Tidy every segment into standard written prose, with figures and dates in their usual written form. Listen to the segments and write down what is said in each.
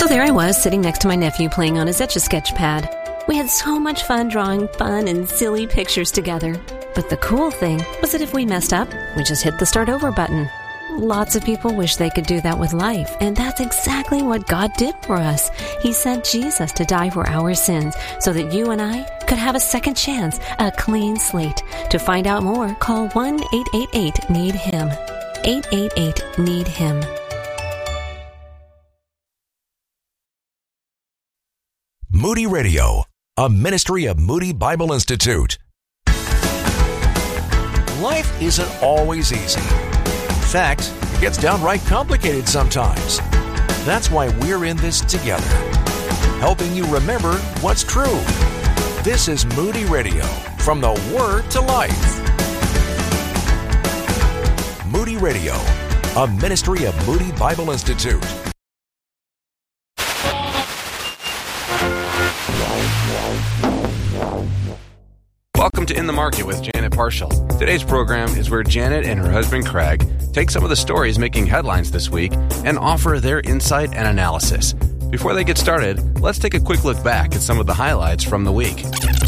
So there I was, sitting next to my nephew playing on his Etch-a-Sketch pad. We had so much fun drawing fun and silly pictures together. But the cool thing was that if we messed up, we just hit the start over button. Lots of people wish they could do that with life, and that's exactly what God did for us. He sent Jesus to die for our sins so that you and I could have a second chance, a clean slate. To find out more, call 1-888-NEED-HIM. 888-NEED-HIM. Moody Radio, a ministry of Moody Bible Institute. Life isn't always easy. In fact, it gets downright complicated sometimes. That's why we're in this together, helping you remember what's true. This is Moody Radio, from the Word to Life. Moody Radio, a ministry of Moody Bible Institute. Welcome to In the Market with Janet Parshall. Today's program is where Janet and her husband Craig take some of the stories making headlines this week and offer their insight and analysis. Before they get started, let's take a quick look back at some of the highlights from the week.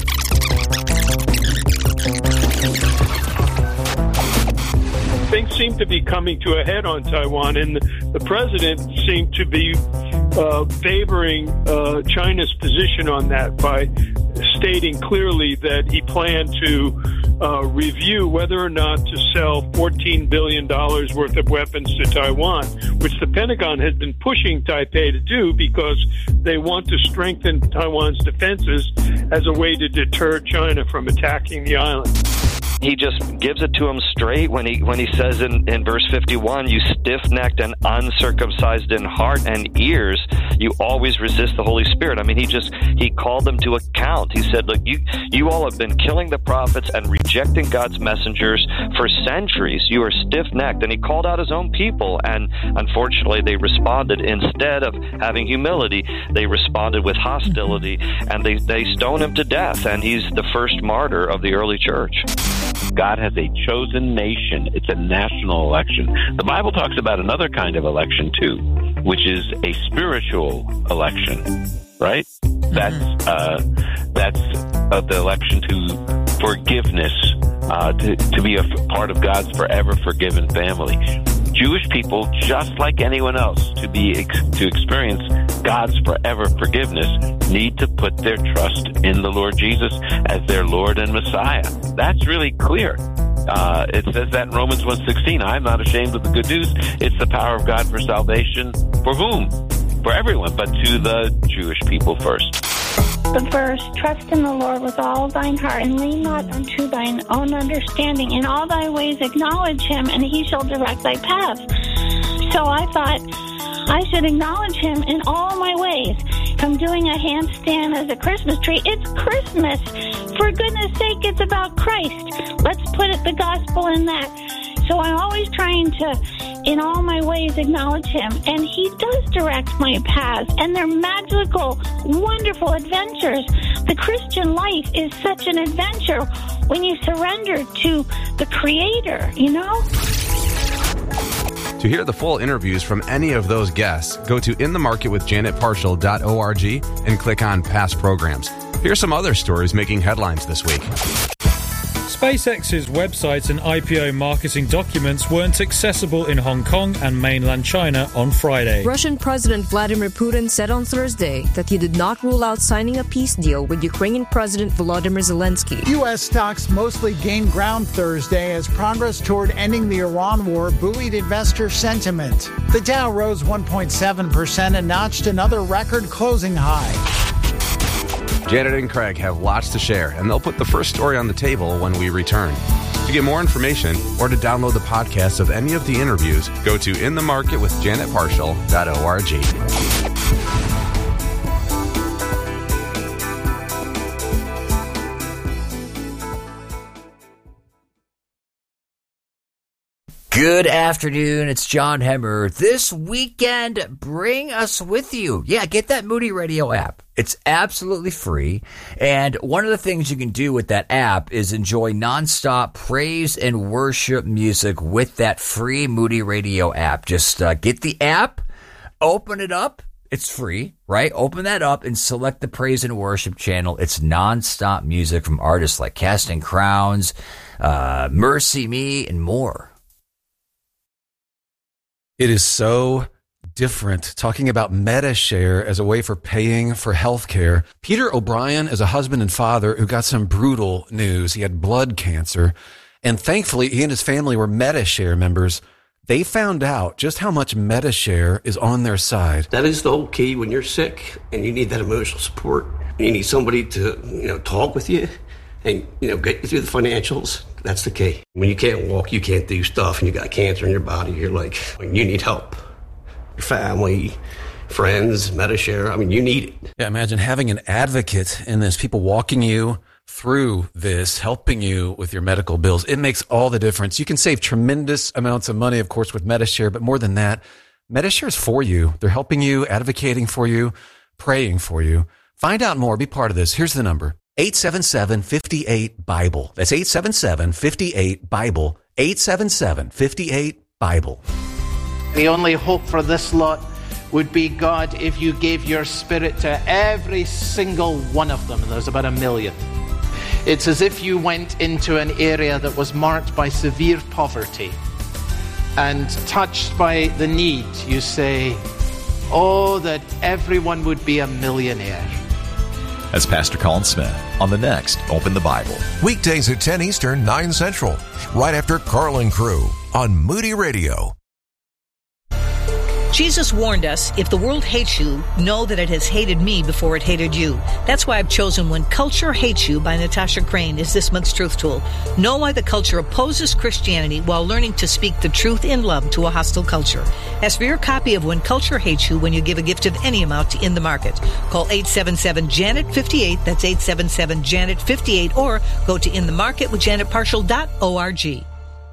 Things seem to be coming to a head on Taiwan, and the president seemed to be favoring China's position on that by stating clearly that he planned to review whether or not to sell $14 billion worth of weapons to Taiwan, which the Pentagon has been pushing Taipei to do because they want to strengthen Taiwan's defenses as a way to deter China from attacking the island. He just gives it to him straight when he says in verse 51, you stiff-necked and uncircumcised in heart and ears, you always resist the Holy Spirit. I mean, he called them to account. He said, look, you all have been killing the prophets and rejecting God's messengers for centuries. You are stiff-necked. And he called out his own people, and unfortunately they responded. Instead of having humility, they responded with hostility, and they stoned him to death, and he's the first martyr of the early church. God has a chosen nation. It's a national election. The Bible talks about another kind of election, too, which is a spiritual election, right? That's the election to forgiveness, to be a part of God's forever forgiven family. Jewish people, just like anyone else, to experience God's forever forgiveness, need to put their trust in the Lord Jesus as their Lord and Messiah. That's really clear. It says that in Romans 1:16, I'm not ashamed of the good news. It's the power of God for salvation. For whom? For everyone, but to the Jewish people first. The verse, trust in the Lord with all thine heart, and lean not unto thine own understanding. In all thy ways acknowledge him, and he shall direct thy paths. So I thought I should acknowledge him in all my ways. If I'm doing a handstand as a Christmas tree, it's Christmas. For goodness sake, it's about Christ. Let's put the gospel in that. So I'm always trying to, in all my ways, acknowledge him. And he does direct my paths. And they're magical, wonderful adventures. The Christian life is such an adventure when you surrender to the Creator, you know? To hear the full interviews from any of those guests, go to inthemarketwithjanetparshall.org and click on past programs. Here's some other stories making headlines this week. SpaceX's website and IPO marketing documents weren't accessible in Hong Kong and mainland China on Friday. Russian President Vladimir Putin said on Thursday that he did not rule out signing a peace deal with Ukrainian President Volodymyr Zelensky. U.S. stocks mostly gained ground Thursday as progress toward ending the Iran war buoyed investor sentiment. The Dow rose 1.7% and notched another record closing high. Janet and Craig have lots to share, and they'll put the first story on the table when we return. To get more information or to download the podcast of any of the interviews, go to inthemarketwithjanetparshall.org. Good afternoon, it's John Hemmer. This weekend, bring us with you. Yeah, get that Moody Radio app. It's absolutely free, and one of the things you can do with that app is enjoy nonstop praise and worship music with that free Moody Radio app. Just get the app, open it up, It's free, right? Open that up and select the praise and worship channel. It's nonstop music from artists like Casting Crowns, Mercy Me, and more. It is so different talking about MediShare as a way for paying for healthcare. Peter O'Brien is a husband and father who got some brutal news. He had blood cancer, and thankfully he and his family were MediShare members. They found out just how much MediShare is on their side. That is the whole key when you're sick and you need that emotional support. You need somebody to, talk with you and, get you through the financials. That's the key. When you can't walk, you can't do stuff, and you got cancer in your body, you're like, you need help. Your family, friends, MediShare, you need it. Yeah, imagine having an advocate in this, people walking you through this, helping you with your medical bills. It makes all the difference. You can save tremendous amounts of money, of course, with MediShare, but more than that, MediShare is for you. They're helping you, advocating for you, praying for you. Find out more. Be part of this. Here's the number. 877-58-BIBLE. That's 877-58-BIBLE. 877-58-BIBLE. The only hope for this lot would be, God, if you gave your Spirit to every single one of them. And there's about 1 million. It's as if you went into an area that was marked by severe poverty and touched by the need. You say, oh, that everyone would be a millionaire. As Pastor Colin Smith on the next Open the Bible. Weekdays at 10 Eastern, 9 Central, right after Carlin Crew on Moody Radio. Jesus warned us, if the world hates you, know that it has hated me before it hated you. That's why I've chosen When Culture Hates You by Natasha Crane as this month's truth tool. Know why the culture opposes Christianity while learning to speak the truth in love to a hostile culture. Ask for your copy of When Culture Hates You when you give a gift of any amount to In the Market. Call 877-JANET-58, that's 877-JANET-58, or go to inthemarketwithjanetparshall.org.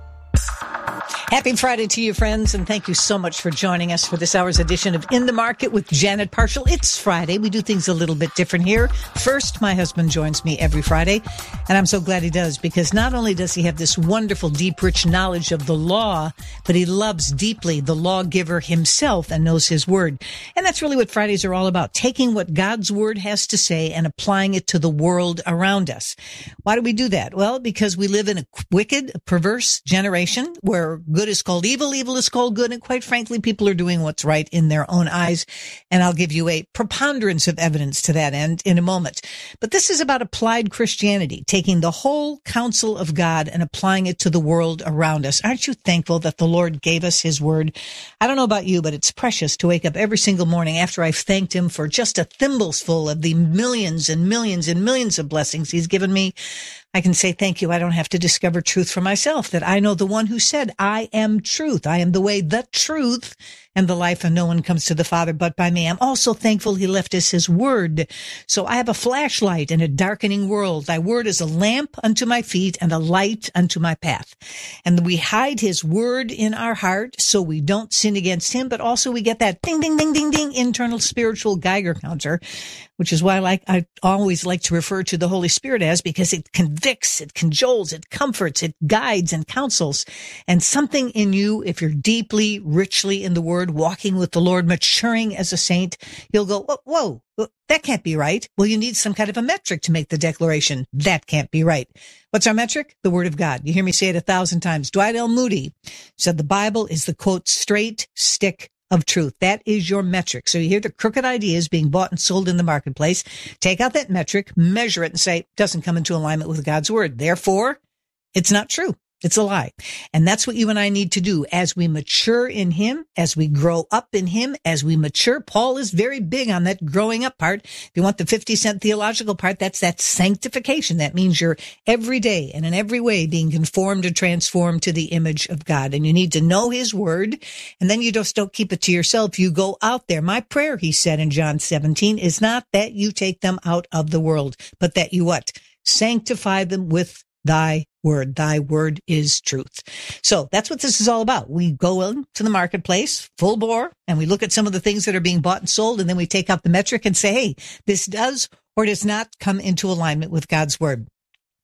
Happy Friday to you, friends, and thank you so much for joining us for this hour's edition of In the Market with Janet Parshall. It's Friday. We do things a little bit different here. First, my husband joins me every Friday, and I'm so glad he does, because not only does he have this wonderful, deep, rich knowledge of the law, but he loves deeply the lawgiver himself and knows his word. And that's really what Fridays are all about, taking what God's word has to say and applying it to the world around us. Why do we do that? Well, because we live in a wicked, perverse generation where good is called evil, evil is called good, and quite frankly, people are doing what's right in their own eyes. And I'll give you a preponderance of evidence to that end in a moment. But this is about applied Christianity, taking the whole counsel of God and applying it to the world around us. Aren't you thankful that the Lord gave us his word? I don't know about you, but it's precious to wake up every single morning after I've thanked him for just a thimbleful of the millions and millions and millions of blessings he's given me. I can say thank you. I don't have to discover truth for myself, that I know the one who said, I am truth. I am the way, the truth, and the life, and no one comes to the Father but by me. I'm also thankful he left us his word. So I have a flashlight in a darkening world. Thy word is a lamp unto my feet and a light unto my path. And we hide his word in our heart so we don't sin against him, but also we get that ding, ding, ding, ding, ding, internal spiritual Geiger counter, which is why I always like to refer to the Holy Spirit as, because it convicts, it cajoles, it comforts, it guides and counsels. And something in you, if you're deeply, richly in the word, walking with the Lord, maturing as a saint, you'll go, whoa, that can't be right. Well, you need some kind of a metric to make the declaration. That can't be right. What's our metric? The word of God. You hear me say it 1,000 times. Dwight L. Moody said the Bible is the, quote, straight stick of truth. That is your metric. So you hear the crooked ideas being bought and sold in the marketplace. Take out that metric, measure it, and say, it doesn't come into alignment with God's word. Therefore, it's not true. It's a lie. And that's what you and I need to do as we mature in him, as we grow up in him, as we mature. Paul is very big on that growing up part. If you want the 50-cent theological part, that's that sanctification. That means you're every day and in every way being conformed and transformed to the image of God. And you need to know his word. And then you just don't keep it to yourself. You go out there. My prayer, he said in John 17, is not that you take them out of the world, but that you what? Sanctify them with thy word. Thy word is truth. So that's what this is all about. We go into the marketplace full bore and we look at some of the things that are being bought and sold, and then we take out the metric and say, hey, this does or does not come into alignment with God's word.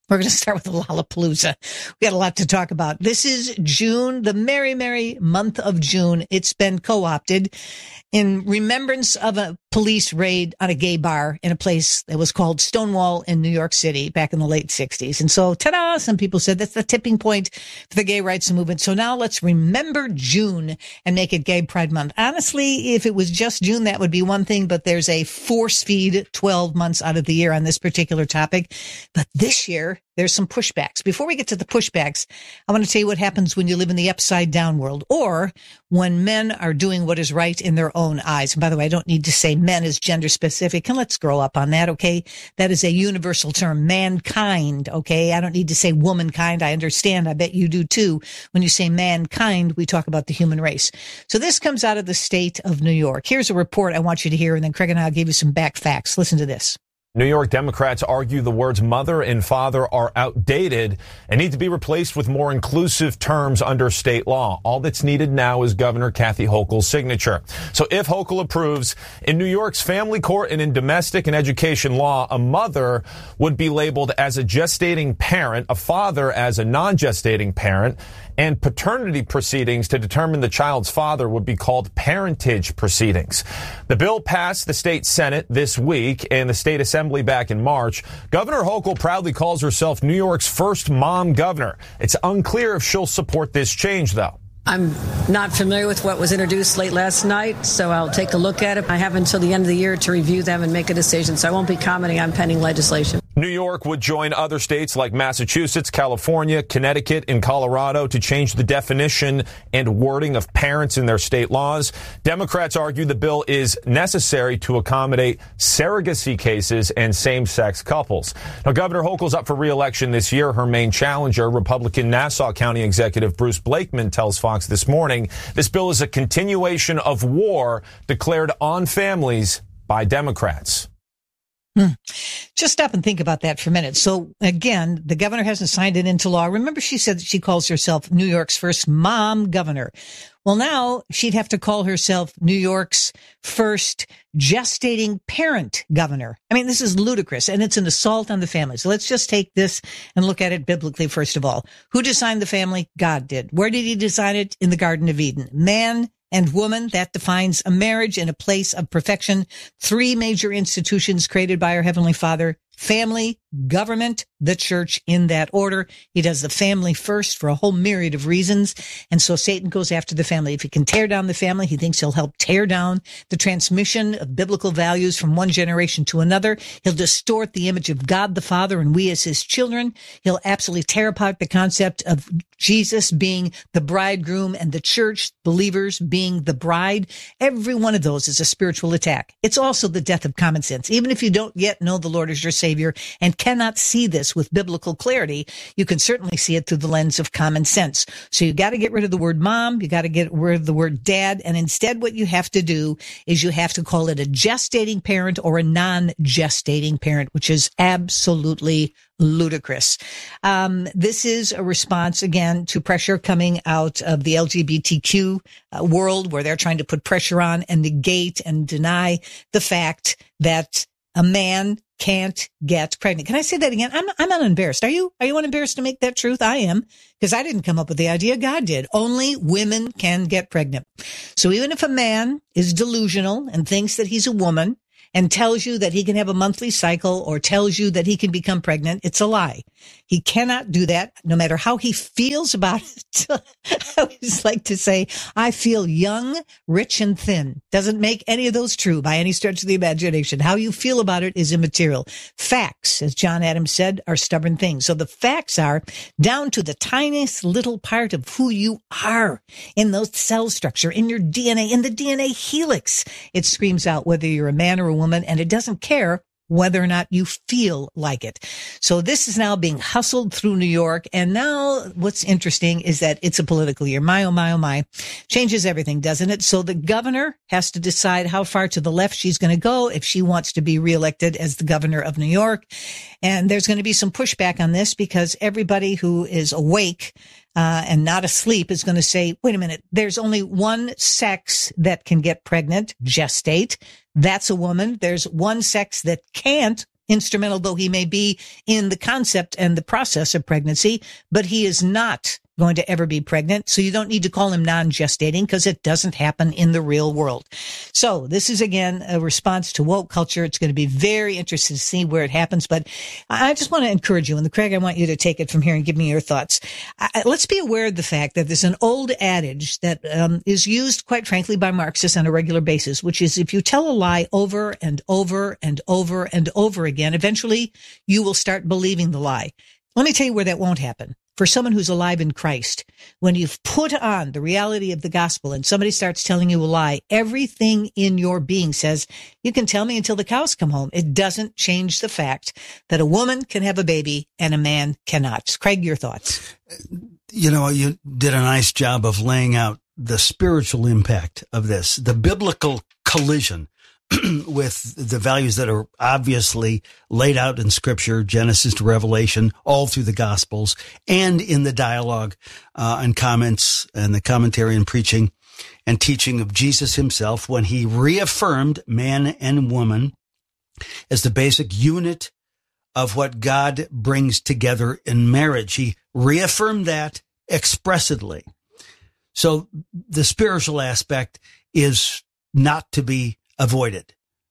We're going to start with Lollapalooza. We got a lot to talk about. This is June, the merry, merry month of June. It's been co-opted in remembrance of a police raid on a gay bar in a place that was called Stonewall in New York City back in the late 60s. And so, ta-da, some people said that's the tipping point for the gay rights movement. So now let's remember June and make it Gay Pride Month. Honestly, if it was just June, that would be one thing, but there's a force feed 12 months out of the year on this particular topic. But this year, there's some pushbacks. Before we get to the pushbacks, I want to tell you what happens when you live in the upside down world, or when men are doing what is right in their own eyes. And by the way, I don't need to say men is gender specific, and let's grow up on that, okay? That is a universal term, mankind, okay? I don't need to say womankind. I understand. I bet you do too. When you say mankind, we talk about the human race. So this comes out of the state of New York. Here's a report I want you to hear, and then Craig and I'll give you some back facts. Listen to this. New York Democrats argue the words mother and father are outdated and need to be replaced with more inclusive terms under state law. All that's needed now is Governor Kathy Hochul's signature. So if Hochul approves, in New York's family court and in domestic and education law, a mother would be labeled as a gestating parent, a father as a non-gestating parent, and paternity proceedings to determine the child's father would be called parentage proceedings. The bill passed the state Senate this week and the state assembly back in March. Governor Hochul proudly calls herself New York's first mom governor. It's unclear if she'll support this change, though. I'm not familiar with what was introduced late last night, so I'll take a look at it. I have until the end of the year to review them and make a decision, so I won't be commenting on pending legislation. New York would join other states like Massachusetts, California, Connecticut, and Colorado to change the definition and wording of parents in their state laws. Democrats argue the bill is necessary to accommodate surrogacy cases and same-sex couples. Now, Governor Hochul's up for re-election this year. Her main challenger, Republican Nassau County Executive Bruce Blakeman, tells Fox this morning this bill is a continuation of war declared on families by Democrats. Just stop and think about that for a minute. So again, the governor hasn't signed it into law. Remember, she said that she calls herself New York's first mom governor. Well, now she'd have to call herself New York's first gestating parent governor. I mean, this is ludicrous, and it's an assault on the family. So let's just take this and look at it biblically, first of all. Who designed the family? God did. Where did he design it? In the Garden of Eden. Man and woman, that defines a marriage and a place of perfection. 3 major institutions created by our Heavenly Father: family, government, the church, in that order. He does the family first for a whole myriad of reasons. And so Satan goes after the family. If he can tear down the family, he thinks he'll help tear down the transmission of biblical values from one generation to another. He'll distort the image of God the Father and we as his children. He'll absolutely tear apart the concept of Jesus being the bridegroom and the church, believers, being the bride. Every one of those is a spiritual attack. It's also the death of common sense. Even if you don't yet know the Lord as your Savior and cannot see this with biblical clarity, you can certainly see it through the lens of common sense. So you got to get rid of the word mom. You got to get rid of the word dad. And instead what you have to do is you have to call it a gestating parent or a non-gestating parent, which is absolutely ludicrous. This is a response, again, to pressure coming out of the LGBTQ world, where they're trying to put pressure on and negate and deny the fact that a man can't get pregnant. Can I say that again? I'm unembarrassed. Are you unembarrassed to make that truth? I am, because I didn't come up with the idea. God did. Only women can get pregnant. So even if a man is delusional and thinks that he's a woman and tells you that he can have a monthly cycle or tells you that he can become pregnant, it's a lie. He cannot do that, no matter how he feels about it. I always like to say, I feel young, rich, and thin. Doesn't make any of those true by any stretch of the imagination. How you feel about it is immaterial. Facts, as John Adams said, are stubborn things. So the facts are down to the tiniest little part of who you are in those cell structure, in your DNA, in the DNA helix. It screams out whether you're a man or a woman, and it doesn't care whether or not you feel like it. So this is now being hustled through New York. And now what's interesting is that it's a political year. My, oh, my, oh, my. Changes everything, doesn't it? So the governor has to decide how far to the left she's going to go if she wants to be reelected as the governor of New York. And there's going to be some pushback on this because everybody who is awake and not asleep is going to say, wait a minute, there's only one sex that can get pregnant, gestate. That's a woman. There's one sex that can't, instrumental though he may be in the concept and the process of pregnancy, but he is not going to ever be pregnant. So you don't need to call him non-gestating because it doesn't happen in the real world. So this is, again, a response to woke culture. It's going to be very interesting to see where it happens. But I just want to encourage you, and Craig, I want you to take it from here and give me your thoughts. Let's be aware of the fact that there's an old adage that is used, quite frankly, by Marxists on a regular basis, which is if you tell a lie over and over and over and over again, eventually you will start believing the lie. Let me tell you where that won't happen. For someone who's alive in Christ, when you've put on the reality of the gospel and somebody starts telling you a lie, everything in your being says, you can tell me until the cows come home. It doesn't change the fact that a woman can have a baby and a man cannot. Craig, your thoughts? You know, you did a nice job of laying out the spiritual impact of this, the biblical collision with the values that are obviously laid out in Scripture, Genesis to Revelation, all through the Gospels, and in the dialogue and comments and the commentary and preaching and teaching of Jesus himself when he reaffirmed man and woman as the basic unit of what God brings together in marriage. He reaffirmed that expressly. So the spiritual aspect is not to be avoided.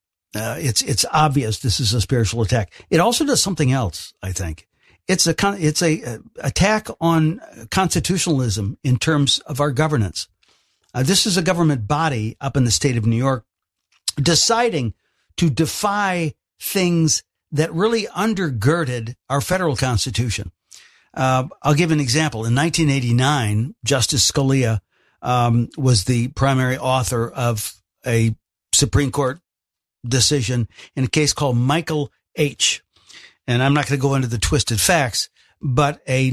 It's obvious this is a spiritual attack. It also does something else, I think. It's a attack on constitutionalism in terms of our governance. This is a government body up in the state of New York deciding to defy things that really undergirded our federal constitution. I'll give an example. In 1989, Justice Scalia was the primary author of a Supreme Court decision in a case called Michael H. And I'm not going to go into the twisted facts, but a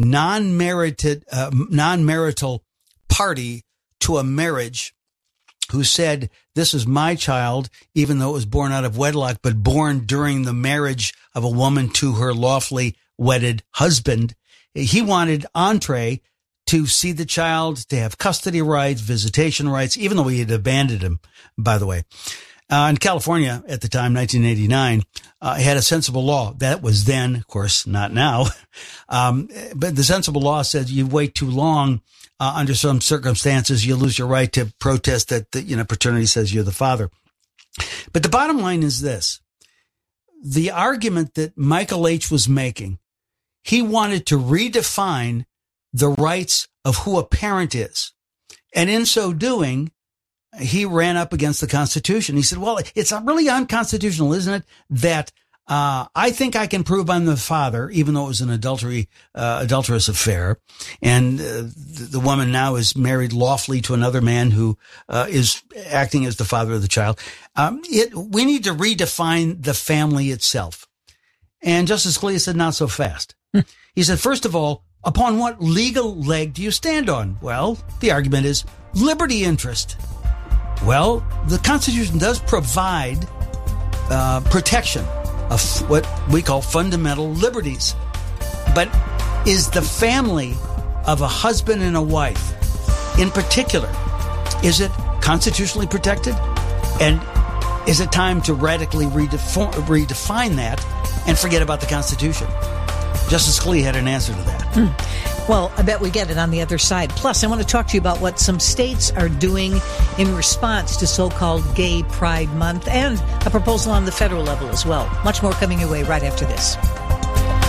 non-marital party to a marriage who said, this is my child, even though it was born out of wedlock, but born during the marriage of a woman to her lawfully wedded husband. He wanted entree to see the child, to have custody rights, visitation rights, even though he had abandoned him, by the way. In California at the time, 1989, had a sensible law. That was then, of course, not now. But the sensible law said you wait too long, under some circumstances, you lose your right to protest that, paternity says you're the father. But the bottom line is this. The argument that Michael H. was making, he wanted to redefine the rights of who a parent is. And in so doing, he ran up against the Constitution. He said, well, it's really unconstitutional, isn't it, that I think I can prove I'm the father, even though it was an adulterous affair. And the woman now is married lawfully to another man who is acting as the father of the child. We need to redefine the family itself. And Justice Scalia said, not so fast. He said, first of all, upon what legal leg do you stand on? Well, the argument is liberty interest. Well, the Constitution does provide protection of what we call fundamental liberties. But is the family of a husband and a wife, in particular, is it constitutionally protected? And is it time to radically redefine that and forget about the Constitution? Justice Scalia had an answer to that. Well, I bet we get it on the other side. Plus, I want to talk to you about what some states are doing in response to so-called Gay Pride Month and a proposal on the federal level as well. Much more coming your way right after this.